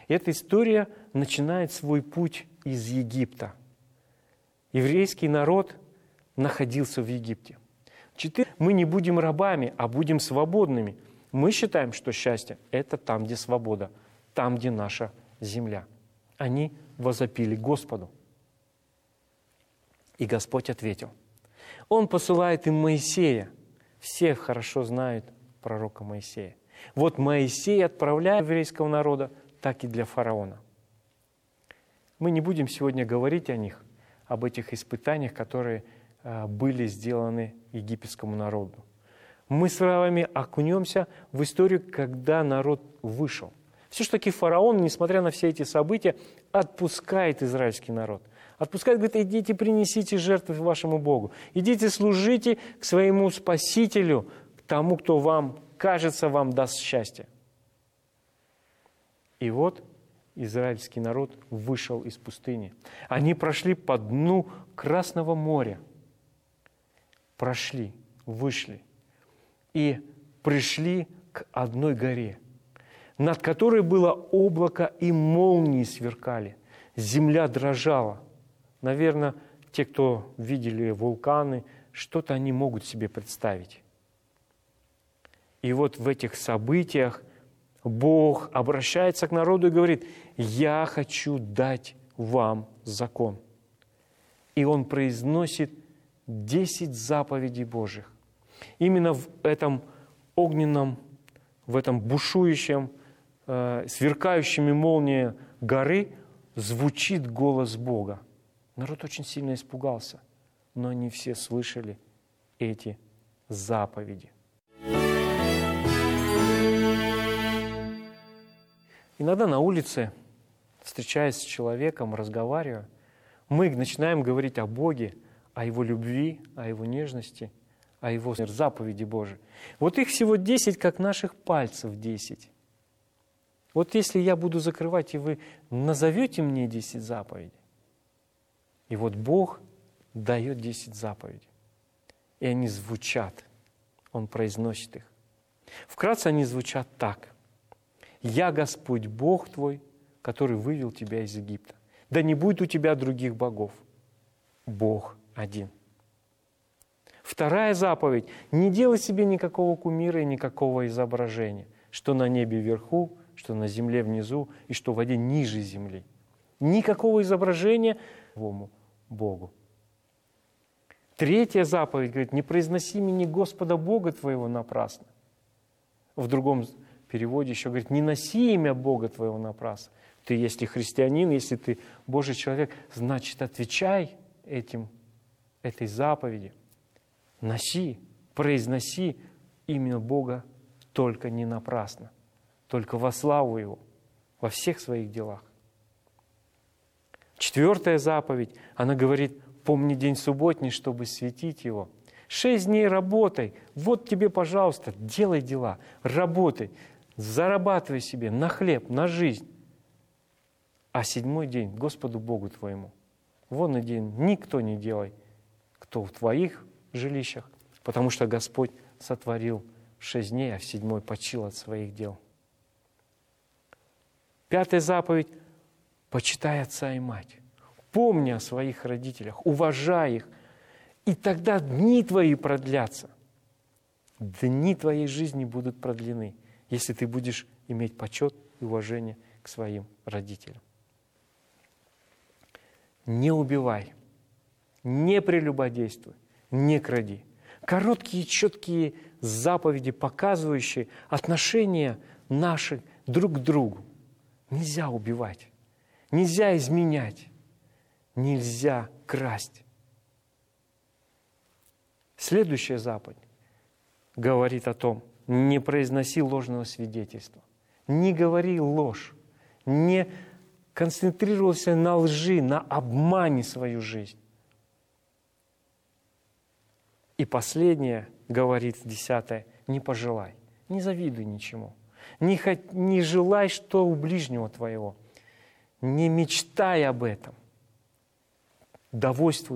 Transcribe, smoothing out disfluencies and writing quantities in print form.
Эта история начинает свой путь из Египта. Еврейский народ находился в Египте. Мы не будем рабами, а будем свободными. Мы считаем, что счастье – это там, где свобода, там, где наша земля. Они возопили Господу. И Господь ответил. Он посылает им Моисея. Все хорошо знают пророка Моисея. Вот Моисей отправляет еврейского народа, так и для фараона. Мы не будем сегодня говорить о них, об этих испытаниях, которые были сделаны египетскому народу. Мы с вами окунемся в историю, когда народ вышел. Все-таки фараон, несмотря на все эти события, отпускает израильский народ. Отпускает, говорит, идите, принесите жертвы вашему Богу. Идите, служите к своему Спасителю, к тому, кто вам, кажется, вам даст счастье. И вот израильский народ вышел из пустыни. Они прошли по дну Красного моря. Прошли, вышли и пришли к одной горе, над которой было облако и молнии сверкали. Земля дрожала. Наверное, те, кто видели вулканы, что-то они могут себе представить. И вот в этих событиях Бог обращается к народу и говорит: «Я хочу дать вам закон». И Он произносит 10 заповедей Божьих. Именно в этом огненном, в этом бушующем, сверкающими молниями горы звучит голос Бога. Народ очень сильно испугался, но они все слышали эти заповеди. Иногда на улице, встречаясь с человеком, разговаривая, мы начинаем говорить о Боге, о Его любви, о Его нежности, о Его заповеди Божьей. Вот их всего 10, как наших пальцев 10. Вот если я буду закрывать, и вы назовете мне 10 заповедей, и вот Бог дает 10 заповедей, и они звучат, Он произносит их. Вкратце они звучат так. «Я Господь Бог твой, который вывел тебя из Египта. Да не будет у тебя других богов. Бог один». Вторая заповедь. Не делай себе никакого кумира и никакого изображения, что на небе вверху, что на земле внизу и что в воде ниже земли. Никакого изображения Богу. Третья заповедь говорит: не произноси имени Господа Бога твоего напрасно. В другом переводе еще говорит: не носи имя Бога твоего напрасно. Ты, если христианин, если ты Божий человек, значит, отвечай этой заповеди. Носи, произноси имя Бога только не напрасно, только во славу Его, во всех своих делах. Четвертая заповедь, она говорит: помни день субботний, чтобы светить его. 6 дней работай, вот тебе, пожалуйста, делай дела, работай, зарабатывай себе на хлеб, на жизнь. А 7-й день Господу Богу твоему. Вон и день никто не делай, кто в твоих жилищах, потому что Господь сотворил 6 дней, а в 7-й почил от своих дел. 5-я заповедь: почитай отца и мать. Помни о своих родителях, уважай их, и тогда дни твои продлятся. Дни твоей жизни будут продлены, если ты будешь иметь почет и уважение к своим родителям. Не убивай, не прелюбодействуй, не кради. Короткие, четкие заповеди, показывающие отношения наши друг к другу. Нельзя убивать, нельзя изменять, нельзя красть. Следующая заповедь говорит о том: не произноси ложного свидетельства, не говори ложь, не концентрируйся на лжи, на обмане свою жизнь. И последнее говорит 10-е: не пожелай, не завидуй ничему, не желай, что у ближнего твоего, не мечтай об этом, довольствуйся